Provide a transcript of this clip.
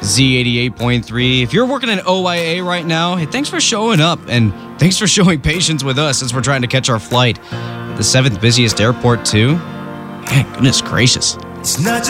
Z88.3. If you're working in OIA right now, hey, thanks for showing up and thanks for showing patience with us as we're trying to catch our flight. The 7th busiest airport, too. Man, goodness gracious. It's not